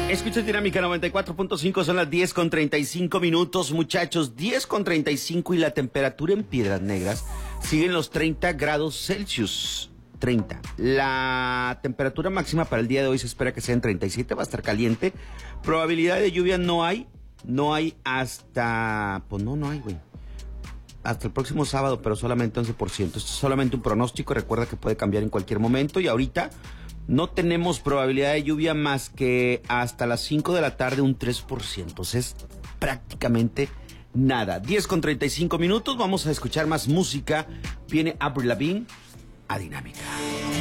Escucha Dinámica 94.5, son las 10:35 muchachos, 10:35 y la temperatura en Piedras Negras sigue en los 30 grados Celsius. 30. La temperatura máxima para el día de hoy se espera que sea en 37, va a estar caliente. Probabilidad de lluvia no hay hasta... Pues no hay, güey. Hasta el próximo sábado, pero solamente 11%. Esto es solamente un pronóstico, recuerda que puede cambiar en cualquier momento y ahorita no tenemos probabilidad de lluvia más que hasta las 5 de la tarde un 3%. O sea, es prácticamente nada. 10:35, vamos a escuchar más música. Viene Avril Lavigne a Dinámica.